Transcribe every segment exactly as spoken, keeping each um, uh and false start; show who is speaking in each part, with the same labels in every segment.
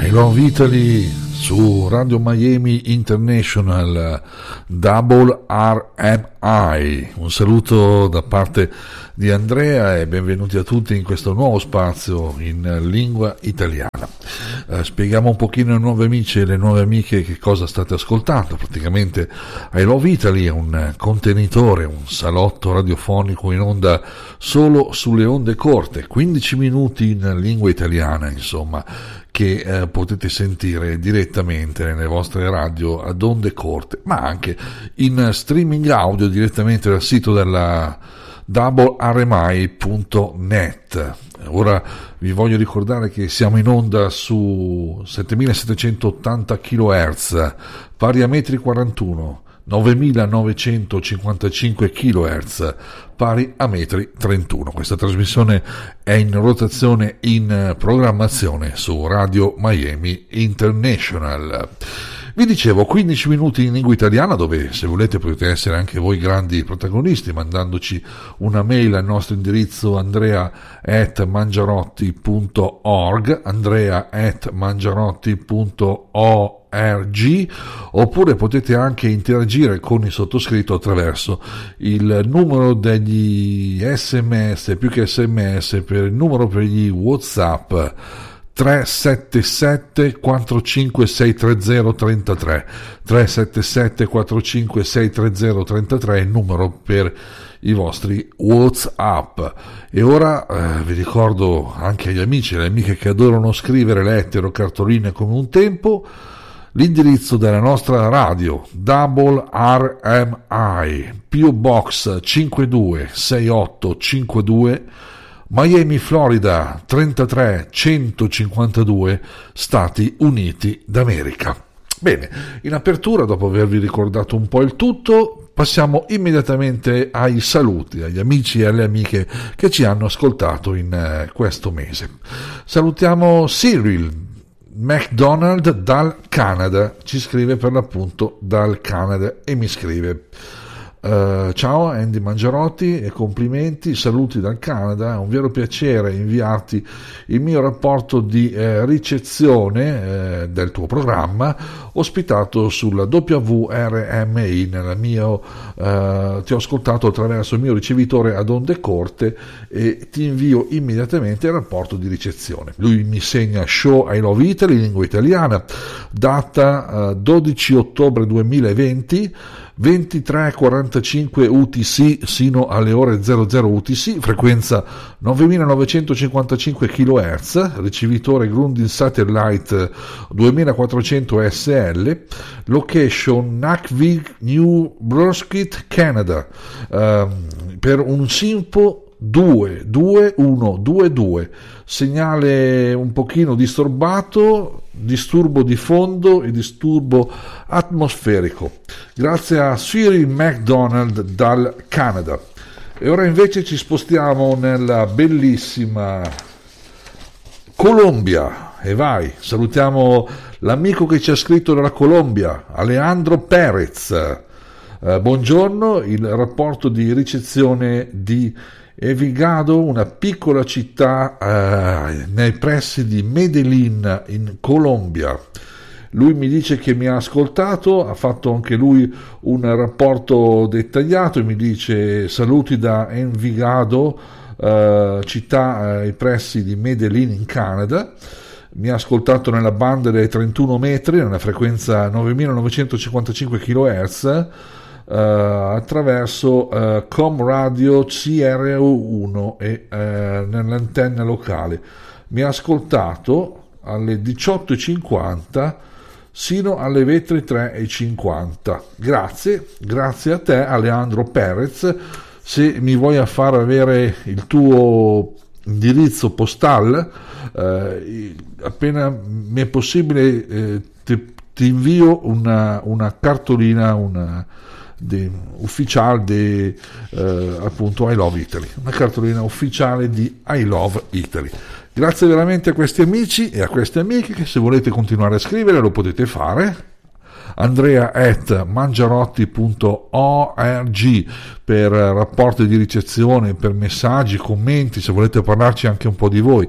Speaker 1: I Love Italy su Radio Miami International Double R M I. Un saluto da parte di Andrea e benvenuti a tutti in questo nuovo spazio in lingua italiana. Eh, spieghiamo un pochino ai nuovi amici e alle nuove amiche che cosa state ascoltando. Praticamente I Love Italy è un contenitore, un salotto radiofonico in onda solo sulle onde corte, quindici minuti in lingua italiana, insomma, che eh, potete sentire direttamente nelle vostre radio ad onde corte, ma anche in streaming audio direttamente dal sito della double r m i punto net. Ora vi voglio ricordare che siamo in onda su settemilasettecentottanta chilohertz, pari a metri quarantuno, novemilanovecentocinquantacinque chilohertz, pari a metri trentuno. Questa trasmissione è in rotazione in programmazione su Radio Miami International. Vi dicevo, quindici minuti in lingua italiana, dove se volete potete essere anche voi grandi protagonisti mandandoci una mail al nostro indirizzo andrea at mangiarotti punto org, andrea at mangiarotti punto org, oppure potete anche interagire con il sottoscritto attraverso il numero degli sms, più che sms, per il numero per gli WhatsApp tre sette sette quattro cinque sei tre zero tre tre, tre sette sette quattro cinque sei tre zero tre tre è il numero per i vostri WhatsApp. E ora eh, vi ricordo anche agli amici e alle amiche che adorano scrivere lettere o cartoline come un tempo, l'indirizzo della nostra radio Double R M I, P O Box cinque due sei otto cinque due, Miami, Florida trentatré centocinquantadue, Stati Uniti d'America. Bene, in apertura, dopo avervi ricordato un po' il tutto, passiamo immediatamente ai saluti agli amici e alle amiche che ci hanno ascoltato in eh, questo mese. Salutiamo Cyril McDonald dal Canada, ci scrive per l'appunto dal Canada e mi scrive: Uh, ciao Andy Mangiarotti e complimenti, saluti dal Canada, è un vero piacere inviarti il mio rapporto di eh, ricezione eh, del tuo programma ospitato sulla W R M I. Nella mio, uh, ti ho ascoltato attraverso il mio ricevitore ad onde corte e ti invio immediatamente il rapporto di ricezione. Lui mi segna Show I Love Italy, lingua italiana, data uh, dodici ottobre duemilaventi, ventitré quarantacinque U T C sino alle ore zero zero U T C, frequenza novemilanovecentocinquantacinque chilohertz, ricevitore Grundig Satellite duemilaquattrocento S L, location Nashville, New Brunswick, Canada, uh, per un SINPO due due uno due due, segnale un pochino disturbato, disturbo di fondo e disturbo atmosferico. Grazie a Cyril McDonald dal Canada. E ora invece ci spostiamo nella bellissima Colombia e vai, salutiamo l'amico che ci ha scritto dalla Colombia, Alejandro Perez. Uh, buongiorno, il rapporto di ricezione di Envigado, una piccola città eh, nei pressi di Medellín in Colombia. Lui mi dice che mi ha ascoltato, ha fatto anche lui un rapporto dettagliato e mi dice saluti da Envigado, eh, città ai pressi di Medellín in Canada. Mi ha ascoltato nella banda dei trentuno metri, nella frequenza novemilanovecentocinquantacinque chilohertz, Uh, attraverso uh, Com Radio C R uno e uh, nell'antenna locale. Mi ha ascoltato alle diciotto e cinquanta sino alle ventitré e cinquanta. Grazie, grazie a te Alejandro Perez. Se mi vuoi far avere il tuo indirizzo postale, uh, appena mi è possibile eh, ti, ti invio una, una cartolina, una di, ufficiale di eh, appunto I Love Italy, una cartolina ufficiale di I Love Italy. Grazie veramente a questi amici e a queste amiche che se volete continuare a scrivere lo potete fare. Andrea at mangiarotti punto org per rapporti di ricezione, per messaggi, commenti, se volete parlarci anche un po' di voi.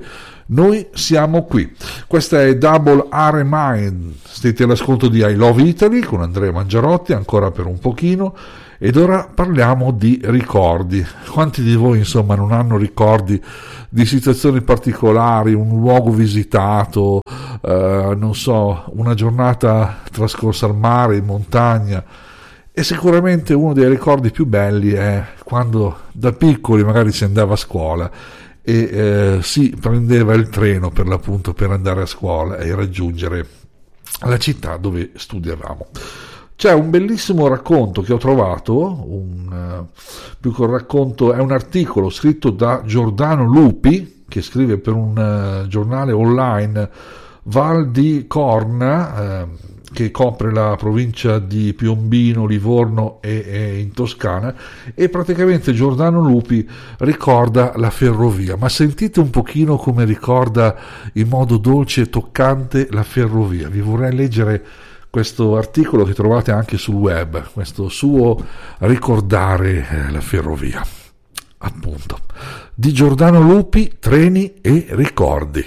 Speaker 1: noi siamo qui. Questa è Double R M I, siete all'ascolto di I Love Italy con Andrea Mangiarotti ancora per un pochino, ed ora parliamo di ricordi. Quanti di voi insomma non hanno ricordi di situazioni particolari, un luogo visitato, eh, non so, una giornata trascorsa al mare, in montagna? E sicuramente uno dei ricordi più belli è quando da piccoli magari si andava a scuola e eh, si prendeva il treno per l'appunto per andare a scuola e raggiungere la città dove studiavamo. C'è un bellissimo racconto che ho trovato, un, uh, più che un racconto, è un articolo scritto da Giordano Lupi, che scrive per un uh, giornale online, Val di Corna, uh, che copre la provincia di Piombino, Livorno e, e in Toscana, e praticamente Giordano Lupi ricorda la ferrovia, ma sentite un pochino come ricorda in modo dolce e toccante la ferrovia. Vi vorrei leggere questo articolo che trovate anche sul web, questo suo ricordare eh, la ferrovia, appunto, di Giordano Lupi, treni e ricordi.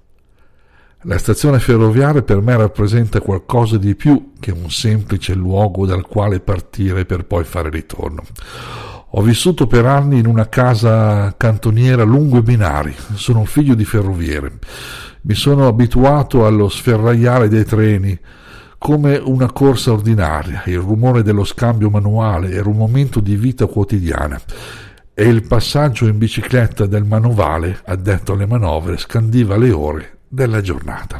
Speaker 1: La stazione ferroviaria per me rappresenta qualcosa di più che un semplice luogo dal quale partire per poi fare ritorno. Ho vissuto per anni in una casa cantoniera lungo i binari, sono un figlio di ferroviere. Mi sono abituato allo sferragliare dei treni come una corsa ordinaria. Il rumore dello scambio manuale era un momento di vita quotidiana e il passaggio in bicicletta del manovale addetto alle manovre scandiva le ore della giornata.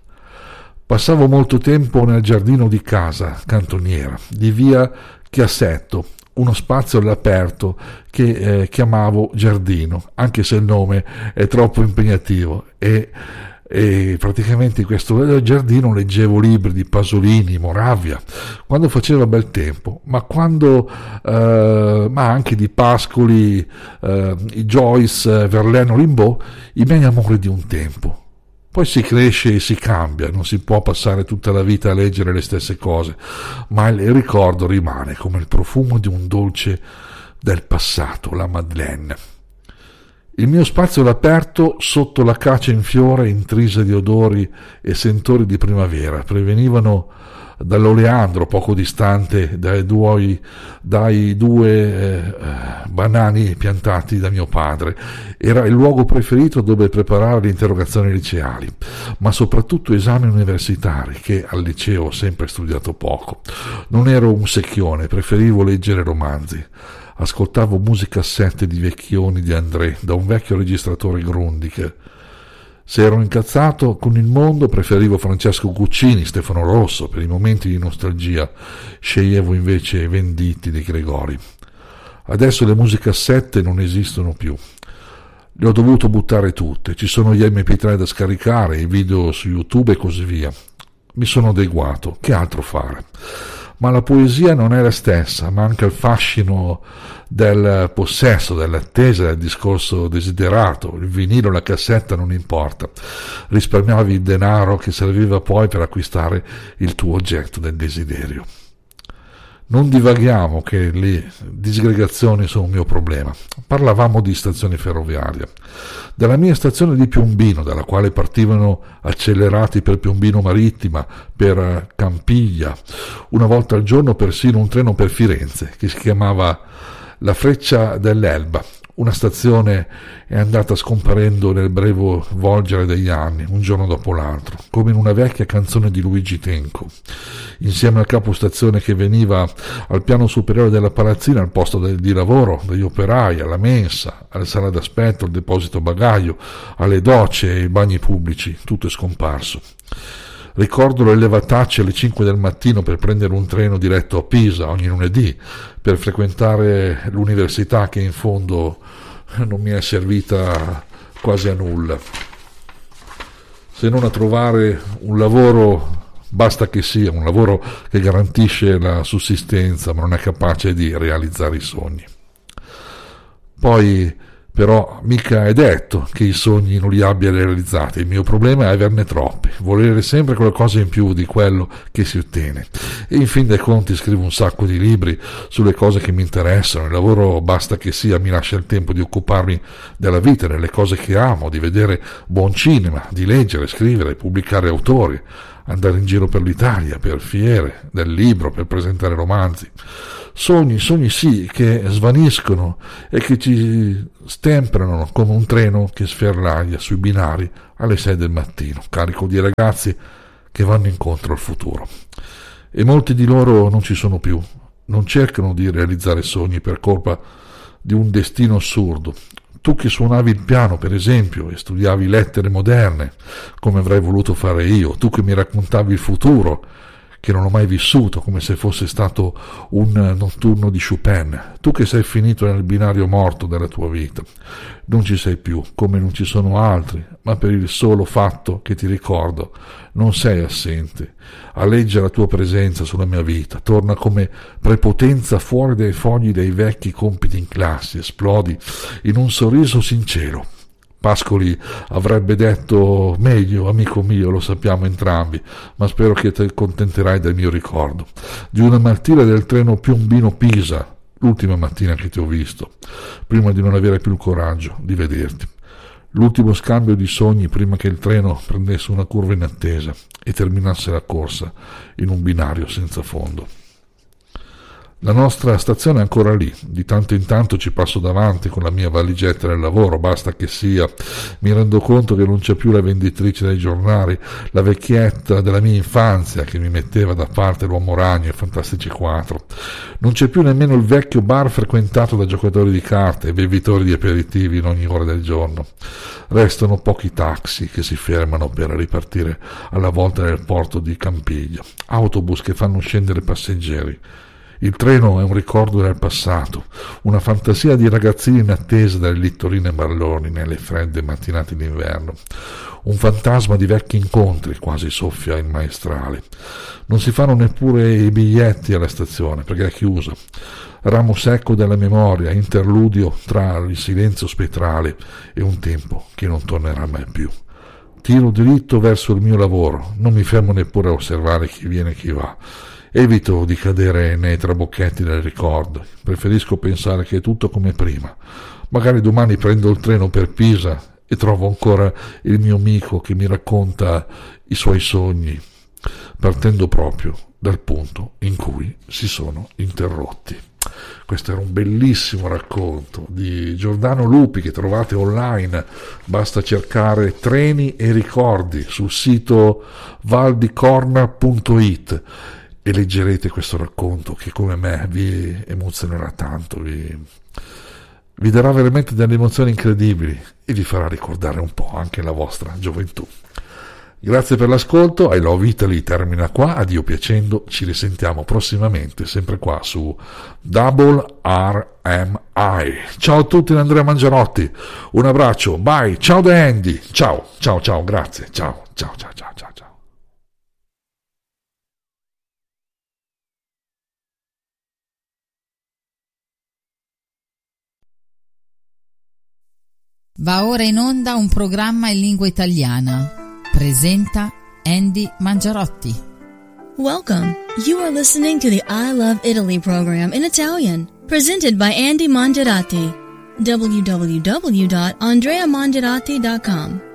Speaker 1: Passavo molto tempo nel giardino di casa cantoniera di via Chiassetto, uno spazio all'aperto che eh, chiamavo giardino, anche se il nome è troppo impegnativo, e, e praticamente in questo giardino leggevo libri di Pasolini, Moravia, quando faceva bel tempo, ma quando eh, ma anche di Pascoli, eh, Joyce, Verlaine, Rimbaud, i miei amori di un tempo. Poi si cresce e si cambia, non si può passare tutta la vita a leggere le stesse cose, ma il ricordo rimane come il profumo di un dolce del passato, la Madeleine. Il mio spazio all'aperto, sotto la cacia in fiore, intrisa di odori e sentori di primavera, prevenivano dall'oleandro poco distante dai due, dai due eh, banani piantati da mio padre. Era il luogo preferito dove preparare le interrogazioni liceali, ma soprattutto esami universitari, che al liceo ho sempre studiato poco. Non ero un secchione, preferivo leggere romanzi. Ascoltavo musicassette di vecchioni di André da un vecchio registratore Grundig. Se ero incazzato con il mondo preferivo Francesco Guccini, Stefano Rosso. Per i momenti di nostalgia sceglievo invece Venditti di Gregori. Adesso le musicassette non esistono più, le ho dovuto buttare tutte. Ci sono gli emme pi tre da scaricare, i video su YouTube e così via. Mi sono adeguato, che altro fare? Ma la poesia non è la stessa, manca il fascino del possesso, dell'attesa, del discorso desiderato. Il vinilo, la cassetta non importa, risparmiavi il denaro che serviva poi per acquistare il tuo oggetto del desiderio. Non divaghiamo, che le disgregazioni sono un mio problema. Parlavamo di stazioni ferroviarie. Dalla mia stazione di Piombino, dalla quale partivano accelerati per Piombino Marittima, per Campiglia, una volta al giorno persino un treno per Firenze, che si chiamava La Freccia dell'Elba. Una stazione è andata scomparendo nel breve volgere degli anni, un giorno dopo l'altro, come in una vecchia canzone di Luigi Tenco. Insieme al capostazione che veniva al piano superiore della palazzina, al posto del, di lavoro degli operai, alla mensa, alla sala d'aspetto, al deposito bagaglio, alle docce e ai bagni pubblici, tutto è scomparso. Ricordo le levatacce alle cinque del mattino per prendere un treno diretto a Pisa ogni lunedì per frequentare l'università, che in fondo non mi è servita quasi a nulla, se non a trovare un lavoro, basta che sia un lavoro che garantisce la sussistenza ma non è capace di realizzare i sogni. Poi Però mica è detto che i sogni non li abbia realizzati. Il mio problema è averne troppi, volere sempre qualcosa in più di quello che si ottiene. E in fin dei conti scrivo un sacco di libri sulle cose che mi interessano. Il lavoro, basta che sia, mi lascia il tempo di occuparmi della vita, delle cose che amo, di vedere buon cinema, di leggere, scrivere, pubblicare autori, andare in giro per l'Italia, per fiere del libro, per presentare romanzi. Sogni, sogni sì, che svaniscono e che ci stemperano come un treno che sferraia sui binari alle sei del mattino, carico di ragazzi che vanno incontro al futuro. E molti di loro non ci sono più, non cercano di realizzare sogni per colpa di un destino assurdo. Tu che suonavi il piano, per esempio, e studiavi lettere moderne, come avrei voluto fare io, tu che mi raccontavi il futuro, che non ho mai vissuto, come se fosse stato un notturno di Chopin, tu che sei finito nel binario morto della tua vita, non ci sei più, come non ci sono altri, ma per il solo fatto che ti ricordo, non sei assente, alleggia la tua presenza sulla mia vita, torna come prepotenza fuori dai fogli dei vecchi compiti in classe, esplodi in un sorriso sincero. Pascoli avrebbe detto meglio, amico mio, lo sappiamo entrambi, ma spero che ti accontenterai del mio ricordo, di una mattina del treno Piombino-Pisa, l'ultima mattina che ti ho visto, prima di non avere più il coraggio di vederti, l'ultimo scambio di sogni prima che il treno prendesse una curva inattesa e terminasse la corsa in un binario senza fondo. La nostra stazione è ancora lì, di tanto in tanto ci passo davanti con la mia valigetta del lavoro, basta che sia, mi rendo conto che non c'è più la venditrice dei giornali, la vecchietta della mia infanzia che mi metteva da parte l'Uomo Ragno e Fantastici quattro, non c'è più nemmeno il vecchio bar frequentato da giocatori di carte e bevitori di aperitivi in ogni ora del giorno. Restano pochi taxi che si fermano per ripartire alla volta del porto di Campiglio, autobus che fanno scendere passeggeri. Il treno è un ricordo del passato, una fantasia di ragazzini in attesa delle littorine marroni nelle fredde mattinate d'inverno, un fantasma di vecchi incontri quasi soffia il maestrale. Non si fanno neppure i biglietti alla stazione perché è chiusa. Ramo secco della memoria, interludio tra il silenzio spettrale e un tempo che non tornerà mai più. Tiro diritto verso il mio lavoro, non mi fermo neppure a osservare chi viene e chi va. Evito di cadere nei trabocchetti del ricordo, preferisco pensare che è tutto come prima. Magari domani prendo il treno per Pisa e trovo ancora il mio amico che mi racconta i suoi sogni, partendo proprio dal punto in cui si sono interrotti. Questo era un bellissimo racconto di Giordano Lupi che trovate online, basta cercare treni e ricordi sul sito valdicorna punto it e leggerete questo racconto che come me vi emozionerà tanto, vi, vi darà veramente delle emozioni incredibili e vi farà ricordare un po' anche la vostra gioventù. Grazie per l'ascolto, I Love Italy termina qua, addio piacendo, ci risentiamo prossimamente sempre qua su Double R M I. Ciao a tutti da Andrea Mangiarotti, un abbraccio, bye, ciao da Andy, ciao, ciao, ciao, grazie, ciao, ciao, ciao, ciao, ciao, ciao.
Speaker 2: Va ora in onda un programma in lingua italiana. Presenta Andy Mangiarotti.
Speaker 3: Welcome. You are listening to the I Love Italy program in Italian, presented by Andy Mangiarotti. w w w dot andrea mangiarotti dot com